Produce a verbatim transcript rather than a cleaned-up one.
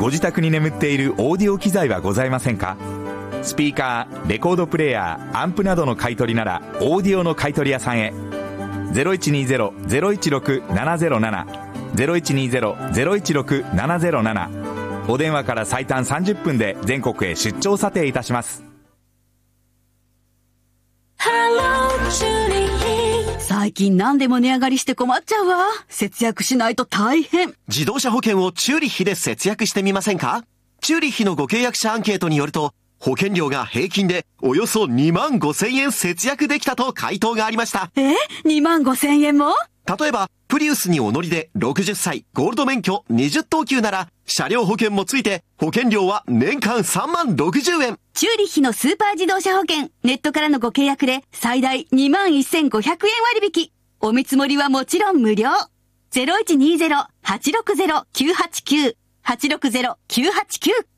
ご自宅に眠っているオーディオ機材はございませんか？スピーカー、レコードプレーヤー、アンプなどの買い取りならオーディオの買い取り屋さんへ。 ゼロいちにゼロ ゼロいちろく ななゼロなな ゼロいちにゼロ ゼロいちろく ななゼロなな。お電話から最短さんじゅっぷんで全国へ出張査定いたします。 最近何でも値上がりして困っちゃうわ。節約しないと大変。 自動車保険をチューリッヒで節約してみませんか？チューリッヒのご契約者アンケートによると、保険料が平均でおよそにまんごせんえん節約できたと回答がありました。 え ?にまんごせんえんも？ 例えば、プリウスにお乗りでろくじゅっさい、ゴールド免許にじゅっ等級なら、車両保険もついて、保険料は年間さんまんろくじゅうえん。 チューリッヒのスーパー自動車保険、ネットからのご契約で最大にまんせんごひゃくえん割引。お見積もりはもちろん無料。ゼロいちにゼロ はちろくゼロ きゅうはちきゅう はちろくゼロ きゅうはちきゅう